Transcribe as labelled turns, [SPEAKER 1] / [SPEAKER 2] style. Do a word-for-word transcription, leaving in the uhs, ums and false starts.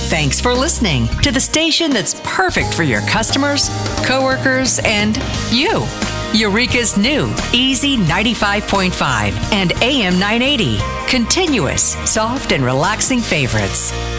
[SPEAKER 1] Thanks for listening to the station that's perfect for your customers, coworkers, and you. Eureka's new Easy ninety-five point five and A M nine eighty. Continuous, soft, and relaxing favorites.